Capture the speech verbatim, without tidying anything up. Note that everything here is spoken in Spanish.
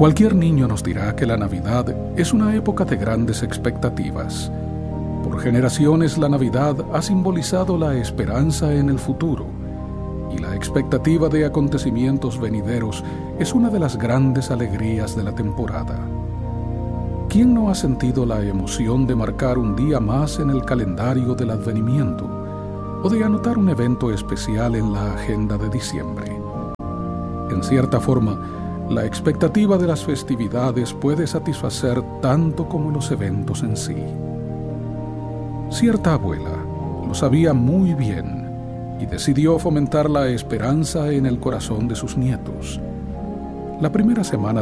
Cualquier niño nos dirá que la Navidad es una época de grandes expectativas. Por generaciones la Navidad ha simbolizado la esperanza en el futuro, y la expectativa de acontecimientos venideros es una de las grandes alegrías de la temporada. ¿Quién no ha sentido la emoción de marcar un día más en el calendario del advenimiento o de anotar un evento especial en la agenda de diciembre? En cierta forma, la expectativa de las festividades puede satisfacer tanto como los eventos en sí. Cierta abuela lo sabía muy bien y decidió fomentar la esperanza en el corazón de sus nietos. La primera semana